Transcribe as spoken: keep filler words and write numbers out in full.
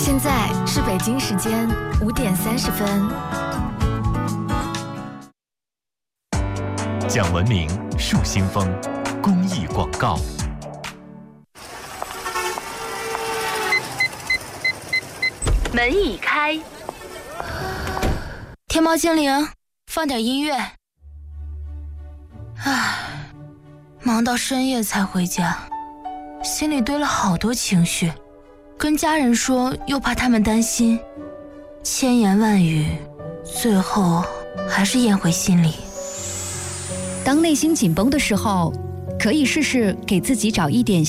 现在是北京时间五点三十分。 讲文明树新风公益广告。 门已开。 天猫精灵，放点音乐。唉，忙到深夜才回家，心里堆了好多情绪，跟家人说又怕他们担心，千言万语，最后还是咽回心里。 当内心紧绷的时候，可以试试给自己找一点